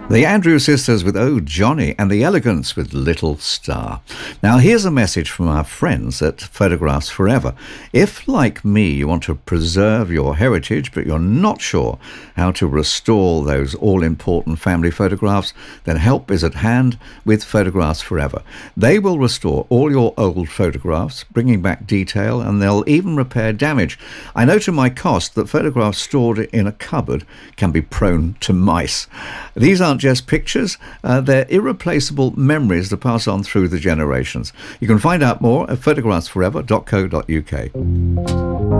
The Andrews Sisters with Oh Johnny and the Elegants with Little Star. Now here's a message from our friends at Photographs Forever. If, like me, you want to preserve your heritage but you're not sure how to restore those all-important family photographs, then help is at hand with Photographs Forever. They will restore all your old photographs, bringing back detail, and they'll even repair damage. I know to my cost that photographs stored in a cupboard can be prone to mice. These aren't just pictures, they're irreplaceable memories that pass on through the generations. You can find out more at photographsforever.co.uk.